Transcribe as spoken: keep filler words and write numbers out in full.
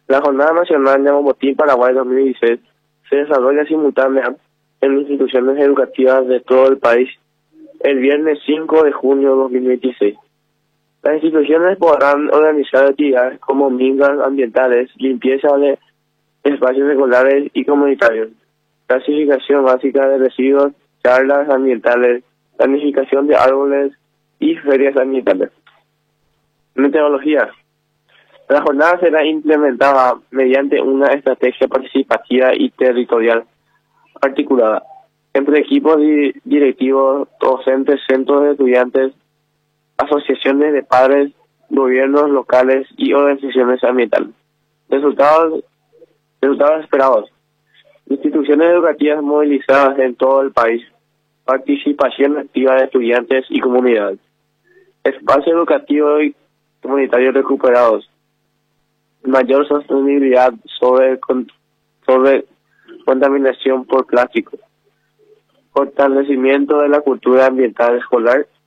La Jornada Nacional de Momotín Paraguay dos mil dieciséis se desarrolla simultáneamente en instituciones educativas de todo el país el viernes cinco de junio de dos mil veintiséis. Las instituciones podrán organizar actividades como mingas ambientales, limpieza de espacios escolares y comunitarios, clasificación básica de residuos, charlas ambientales, planificación de árboles y ferias ambientales. Meteorología. La jornada será implementada mediante una estrategia participativa y territorial articulada entre equipos di- directivos, docentes, centros de estudiantes, asociaciones de padres, gobiernos locales y organizaciones ambientales. Resultados, resultados esperados. Instituciones educativas movilizadas en todo el país. Participación activa de estudiantes y comunidades. Espacio educativo y comunitario recuperados. Mayor sostenibilidad sobre, con- sobre contaminación por plástico. Fortalecimiento de la cultura ambiental escolar